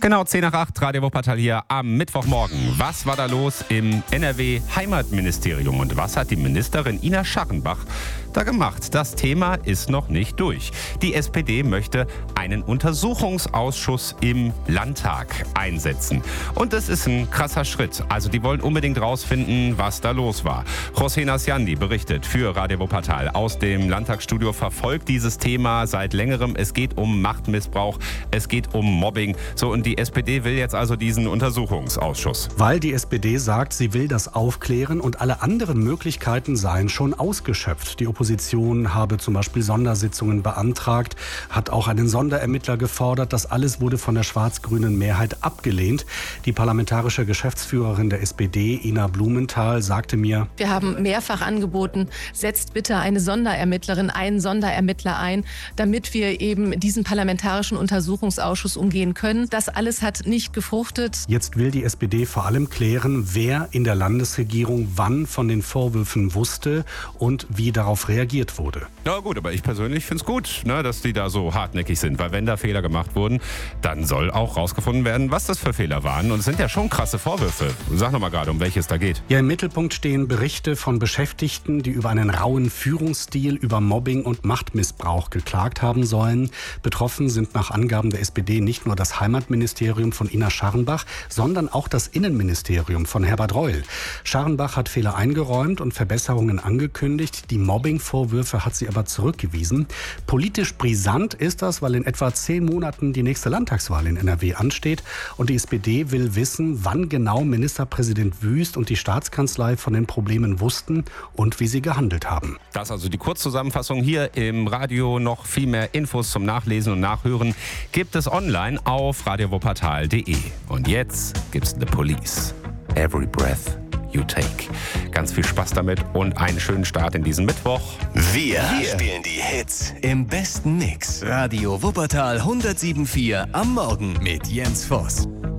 Genau, 10:08, Radio Wuppertal hier am Mittwochmorgen. Was war da los im NRW-Heimatministerium und was hat die Ministerin Ina Scharrenbach da gemacht? Das Thema ist noch nicht durch. Die SPD möchte einen Untersuchungsausschuss im Landtag einsetzen. Und das ist ein krasser Schritt. Also die wollen unbedingt rausfinden, was da los war. José Nasciandi berichtet für Radio Wuppertal aus dem Landtagsstudio, verfolgt dieses Thema seit längerem. Es geht um Machtmissbrauch, es geht um Mobbing. So, und die SPD will jetzt also diesen Untersuchungsausschuss. Weil die SPD sagt, sie will das aufklären und alle anderen Möglichkeiten seien schon ausgeschöpft. Die Opposition habe zum Beispiel Sondersitzungen beantragt, hat auch einen Sonderermittler gefordert. Das alles wurde von der schwarz-grünen Mehrheit abgelehnt. Die parlamentarische Geschäftsführerin der SPD, Ina Blumenthal, sagte mir: Wir haben mehrfach angeboten, setzt bitte eine Sonderermittlerin, einen Sonderermittler ein, damit wir eben diesen parlamentarischen Untersuchungsausschuss umgehen können. Das alles hat nicht gefruchtet. Jetzt will die SPD vor allem klären, wer in der Landesregierung wann von den Vorwürfen wusste und wie darauf reagiert wurde. Na gut, aber ich persönlich finde es gut, dass die da so hartnäckig sind. Weil wenn da Fehler gemacht wurden, dann soll auch rausgefunden werden, was das für Fehler waren. Und es sind ja schon krasse Vorwürfe. Sag noch mal gerade, um welche es da geht. Ja, im Mittelpunkt stehen Berichte von Beschäftigten, die über einen rauen Führungsstil, über Mobbing und Machtmissbrauch geklagt haben sollen. Betroffen sind nach Angaben der SPD nicht nur das Heimatministerium von Ina Scharrenbach, sondern auch das Innenministerium von Herbert Reul. Scharrenbach hat Fehler eingeräumt und Verbesserungen angekündigt. Die Mobbing-Vorwürfe hat sie aber zurückgewiesen. Politisch brisant ist das, weil in etwa 10 Monaten die nächste Landtagswahl in NRW ansteht. Und die SPD will wissen, wann genau Ministerpräsident Wüst und die Staatskanzlei von den Problemen wussten und wie sie gehandelt haben. Das ist also die Kurzzusammenfassung hier im Radio. Noch viel mehr Infos zum Nachlesen und Nachhören gibt es online auf radiowuppertal.de. Und jetzt gibt's The Police. Every breath you take. Ganz viel Spaß damit und einen schönen Start in diesen Mittwoch. Wir spielen die Hits im besten Mix. Radio Wuppertal 107.4 am Morgen mit Jens Voss.